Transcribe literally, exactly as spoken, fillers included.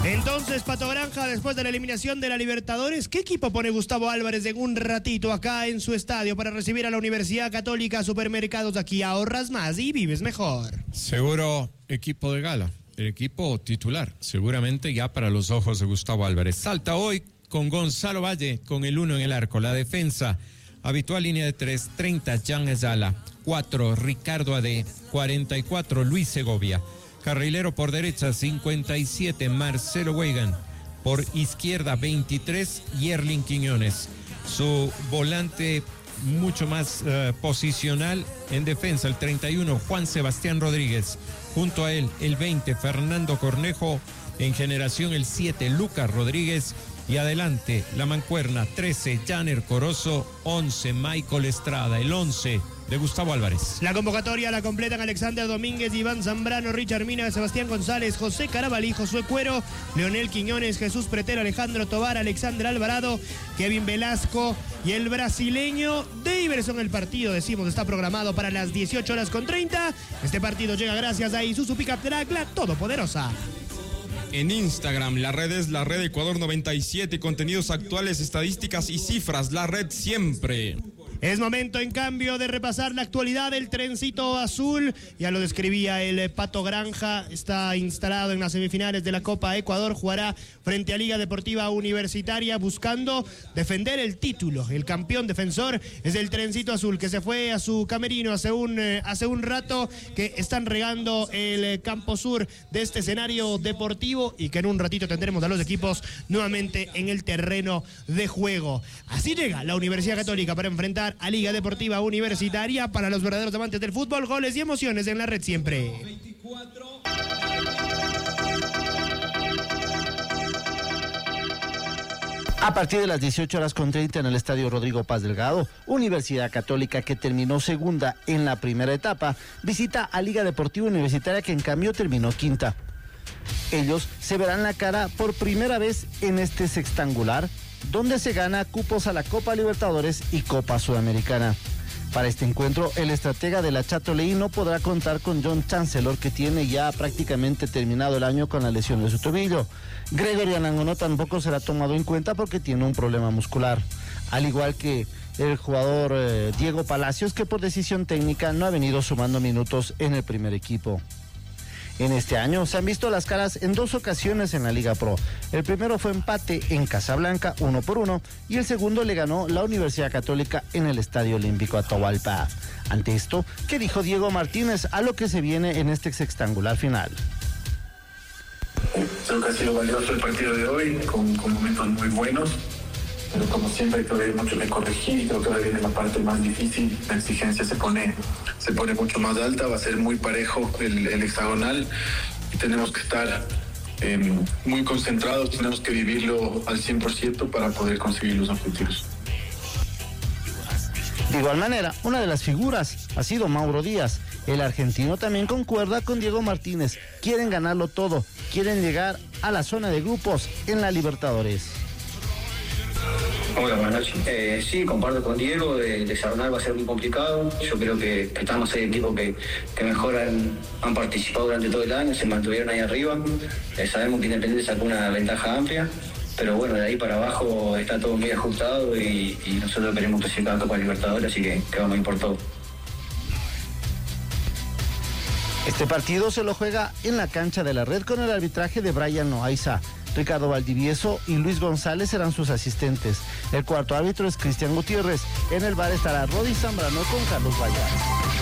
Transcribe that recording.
Entonces, Pato Granja, después de la eliminación de la Libertadores, ¿qué equipo pone Gustavo Álvarez en un ratito acá en su estadio para recibir a la Universidad Católica? Supermercados, aquí ahorras más y vives mejor. Seguro equipo de gala, el equipo titular, seguramente ya para los ojos de Gustavo Álvarez. Salta hoy con Gonzalo Valle, con el uno en el arco. La defensa, habitual línea de tres, treinta, Jan Ayala, cuatro, Ricardo Ade, cuarenta y cuatro, Luis Segovia. Carrilero por derecha, cincuenta y siete, Marcelo Weigan. Por izquierda, veintitrés, Yerlin Quiñones. Su volante mucho más uh, posicional en defensa, el treinta y uno, Juan Sebastián Rodríguez. Junto a él, el veinte, Fernando Cornejo. En generación, el siete, Lucas Rodríguez. Y adelante, la mancuerna, trece, Janer Corozo. once, Michael Estrada. El once de Gustavo Álvarez. La convocatoria la completan Alexander Domínguez, Iván Zambrano, Richard Mina, Sebastián González, José Carabalí, Josué Cuero, Leonel Quiñones, Jesús Pretero, Alejandro Tobar, Alexander Alvarado, Kevin Velasco y el brasileño Daverson. El partido, decimos, está programado para las dieciocho horas con treinta. Este partido llega gracias a Isuzu Pickup Track, la todopoderosa. En Instagram, la red es la red Ecuador noventa y siete, contenidos actuales, estadísticas y cifras, la red siempre. Es momento, en cambio, de repasar la actualidad del trencito azul. Ya lo describía el Pato Granja, está instalado en las semifinales de la Copa Ecuador, jugará frente a Liga Deportiva Universitaria buscando defender el título. El campeón defensor es el trencito azul, que se fue a su camerino hace un, eh, hace un rato, que están regando el eh, campo sur de este escenario deportivo y que en un ratito tendremos a los equipos nuevamente en el terreno de juego. Así llega la Universidad Católica para enfrentar a Liga Deportiva Universitaria. Para los verdaderos amantes del fútbol, goles y emociones en la red siempre. A partir de las dieciocho horas con treinta en el estadio Rodrigo Paz Delgado, Universidad Católica, que terminó segunda en la primera etapa, visita a Liga Deportiva Universitaria, que en cambio terminó quinta. Ellos se verán la cara por primera vez en este sextangular, donde se gana cupos a la Copa Libertadores y Copa Sudamericana. Para este encuentro, el estratega de la Chatoleí no podrá contar con John Chancellor, que tiene ya prácticamente terminado el año con la lesión de su tobillo. Gregory Anangonó tampoco será tomado en cuenta porque tiene un problema muscular, al igual que el jugador eh, Diego Palacios, que por decisión técnica no ha venido sumando minutos en el primer equipo. En este año se han visto las caras en dos ocasiones en la Liga Pro. El primero fue empate en Casablanca, uno por uno, y el segundo le ganó la Universidad Católica en el Estadio Olímpico Atahualpa. Ante esto, ¿qué dijo Diego Martínez a lo que se viene en este sextangular final? Creo que ha sido valioso el partido de hoy, con, con momentos muy buenos, pero como siempre todavía hay mucho que corregir y creo que ahora viene la parte más difícil. La exigencia se pone, se pone mucho más alta, va a ser muy parejo el, el hexagonal y tenemos que estar eh, muy concentrados, tenemos que vivirlo al cien por ciento para poder conseguir los objetivos. De igual manera, una de las figuras ha sido Mauro Díaz. El argentino también concuerda con Diego Martínez. Quieren ganarlo todo, quieren llegar a la zona de grupos en la Libertadores. Hola, buenas noches. Eh, sí, comparto con Diego, el hexagonal va a ser muy complicado. Yo creo que, que estamos ahí equipos que, que mejor han, han participado durante todo el año, se mantuvieron ahí arriba. Eh, sabemos que Independiente sacó una ventaja amplia, pero bueno, de ahí para abajo está todo muy ajustado y, y nosotros queremos clasificar a Copa Libertadores, así que, que vamos a ir por todo. Este partido se lo juega en la cancha de la Red con el arbitraje de Brian Loaiza. Ricardo Valdivieso y Luis González serán sus asistentes. El cuarto árbitro es Cristian Gutiérrez. En el bar estará Rodi Zambrano con Carlos Vallar.